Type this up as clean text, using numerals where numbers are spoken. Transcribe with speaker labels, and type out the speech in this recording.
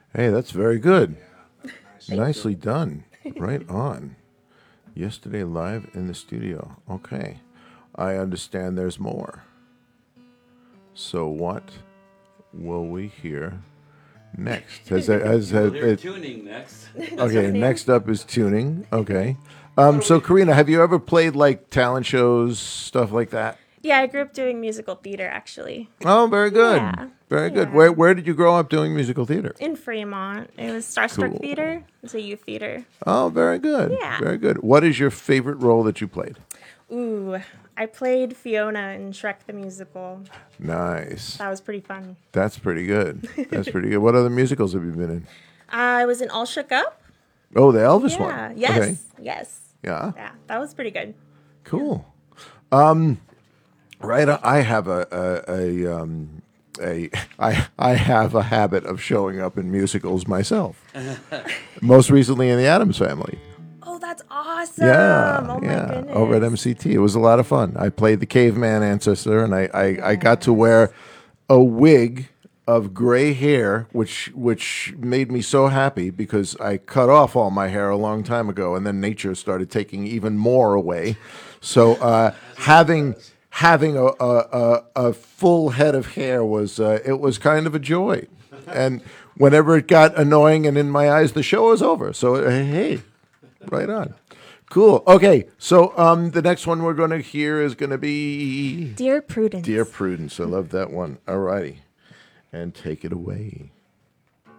Speaker 1: Hey, that's very good.
Speaker 2: Thank
Speaker 1: Nicely
Speaker 2: you.
Speaker 1: done. Right on. Yesterday live in the studio. Okay. I understand there's more. So what will we hear next?
Speaker 3: We'll hear tuning next.
Speaker 1: Okay,
Speaker 2: Tuning.
Speaker 1: next up is tuning. Okay. So Karina, have you ever played like talent shows, stuff like that?
Speaker 2: Yeah, I grew up doing musical theater actually.
Speaker 1: Oh, very good.
Speaker 2: Yeah.
Speaker 1: Very good.
Speaker 2: Yeah.
Speaker 1: Where did you grow up doing musical theater?
Speaker 2: In Fremont. It was Starstruck
Speaker 1: Cool.
Speaker 2: Theater. It's a youth theater.
Speaker 1: Oh, very good.
Speaker 2: Yeah.
Speaker 1: Very good. What is your favorite role that you played?
Speaker 2: Ooh, I played Fiona in Shrek the Musical.
Speaker 1: Nice.
Speaker 2: That was pretty fun.
Speaker 1: That's pretty good. That's pretty good. What other musicals have you been in?
Speaker 2: I was in All Shook Up.
Speaker 1: Oh, the Elvis
Speaker 2: Yeah.
Speaker 1: one.
Speaker 2: Yes.
Speaker 1: Okay.
Speaker 2: Yes.
Speaker 1: Yeah.
Speaker 2: Yeah. That was pretty good.
Speaker 1: Cool. Right. I have I have a habit of showing up in musicals myself. Most recently in the Addams Family.
Speaker 2: Oh, that's awesome.
Speaker 1: Yeah,
Speaker 2: Oh my
Speaker 1: yeah.
Speaker 2: goodness.
Speaker 1: Over at MCT, it was a lot of fun. I played the caveman ancestor, and I got to wear a wig of gray hair, which made me so happy because I cut off all my hair a long time ago, and then nature started taking even more away. So having a full head of hair was it was kind of a joy, and whenever it got annoying and in my eyes, the show was over. So hey, right on. Cool. Okay, so the next one we're going to hear is going to be
Speaker 2: Dear Prudence.
Speaker 1: Dear Prudence. I love that one. All righty. And take it away.